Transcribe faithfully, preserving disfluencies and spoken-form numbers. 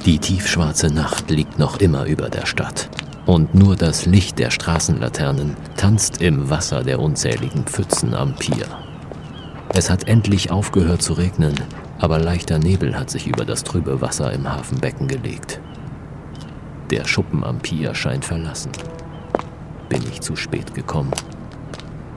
Die tiefschwarze Nacht liegt noch immer über der Stadt. Und nur das Licht der Straßenlaternen tanzt im Wasser der unzähligen Pfützen am Pier. Es hat endlich aufgehört zu regnen, aber leichter Nebel hat sich über das trübe Wasser im Hafenbecken gelegt. Der Schuppen am Pier scheint verlassen. Bin ich zu spät gekommen?